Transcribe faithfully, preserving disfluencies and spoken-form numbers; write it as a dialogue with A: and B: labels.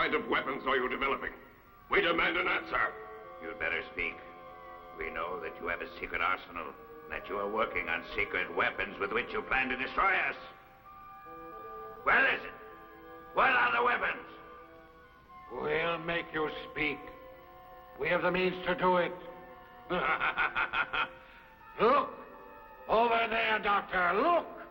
A: kind of weapons are you developing? We demand an answer.
B: You'd better speak. We know that you have a secret arsenal, that you are working on secret weapons with which you plan to destroy us. Where is it? What are the weapons?
C: We'll make you speak. We have the means to do it. Look! Over there, Doctor, look!